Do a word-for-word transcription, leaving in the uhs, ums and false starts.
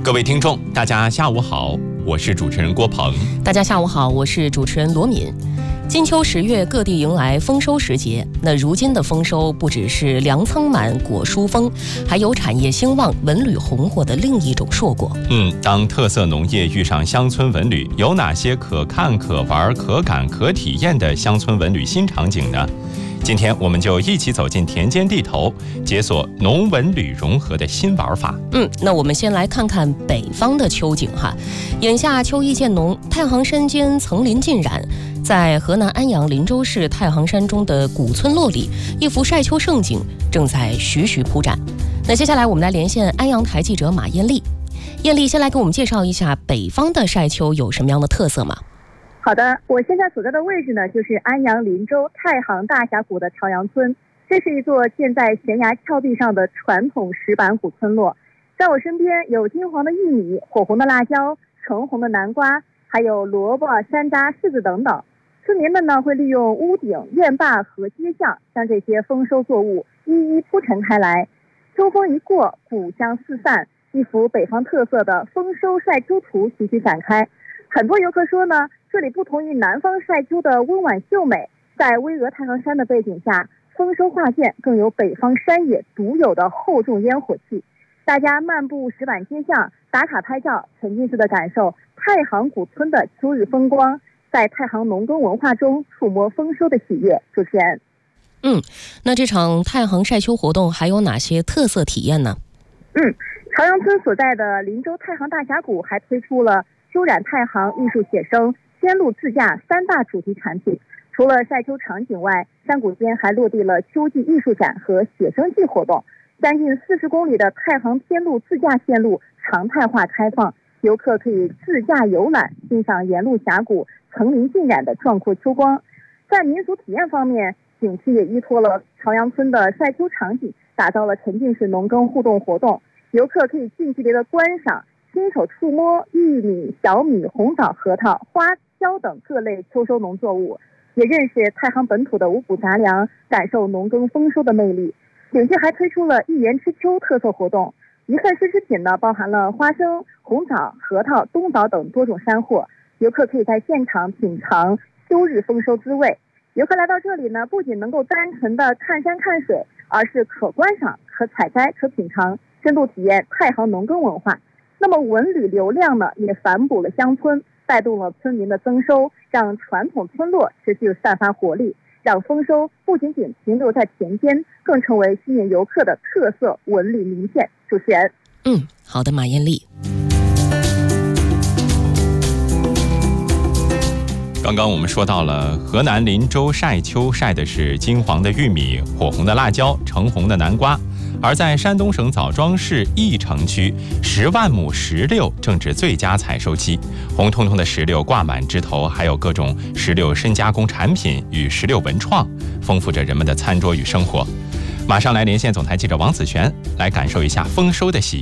各位听众，大家下午好，我是主持人郭鹏。 大家下午好，我是主持人罗敏。金秋十月，各地迎来丰收时节。那如今的丰收，不只是粮仓满、果蔬丰，还有产业兴旺、文旅红火的另一种硕果。 嗯，当特色农业遇上乡村文旅，有哪些可看、可玩、可感、可体验的乡村文旅新场景呢？今天我们就一起走进田间地头，解锁农文旅融合的新玩法。 嗯，那我们先来看看北方的秋景哈。眼下秋意渐浓，太行山间层林尽染。在河南安阳林州市太行山中的古村落里，一幅晒秋盛景正在徐徐铺展。那接下来我们来连线安阳台记者马艳丽。艳丽，先来给我们介绍一下北方的晒秋有什么样的特色吗？ 好的，我现在所在的位置呢，就是安阳林州太行大峡谷的朝阳村。这是一座建在悬崖峭壁上的传统石板古村落。在我身边有金黄的玉米、火红的辣椒、橙红的南瓜，还有萝卜、山楂、柿子等等。村民们呢会利用屋顶、院坝和街巷，将这些丰收作物一一铺陈开来。秋风一过，谷香四散，一幅北方特色的丰收晒秋图徐徐展开。很多游客说呢，这里不同于南方晒秋的温婉秀美，在巍峨太行山的背景下，丰收画卷更有北方山野独有的厚重烟火气。大家漫步石板街巷，打卡拍照，沉浸式的感受太行古村的秋日风光，在太行农耕文化中触摸丰收的喜悦。主持人， 嗯，那这场太行晒秋活动还有哪些特色体验呢？ 嗯，朝阳村所在的林州太行大峡谷还推出了秋染太行、艺术写生、天路自驾三大主题产品。除了晒秋场景外，山谷间还落地了秋季艺术展和写生季活动。将近四十公里的太行天路自驾线路常态化开放，游客可以自驾游览，欣赏沿路峡谷层林尽染的壮阔秋光。在民俗体验方面，景区也依托了朝阳村的晒秋场景，打造了沉浸式农耕互动活动。游客可以近距离的观赏、亲手触摸玉米、小米、红枣、核桃、花椒等各类秋收农作物，也认识太行本土的五谷杂粮，感受农耕丰收的魅力。景区还推出了一园吃秋特色活动，一份奢侈品呢包含了花生、红枣、核桃、冬枣等多种山货，游客可以在现场品尝秋日丰收滋味。游客来到这里呢，不仅能够单纯的看山看水，而是可观赏、可采摘、可品尝，深度体验太行农耕文化。那么文旅流量呢，也反哺了乡村，带动了村民的增收，让传统村落持续散发活力，让丰收不仅仅停留在田间，更成为吸引游客的特色文旅名片。主持人， 嗯，好的，马艳丽。 刚刚我们说到了河南林州晒秋，晒的是金黄的玉米、火红的辣椒、橙红的南瓜。而在山东省枣庄市翼城区，十万亩石榴正值最佳采收期，红彤彤的石榴挂满枝头，还有各种石榴深加工产品与石榴文创，丰富着人们的餐桌与生活。马上来连线总台记者王子璇，来感受一下丰收的喜悦。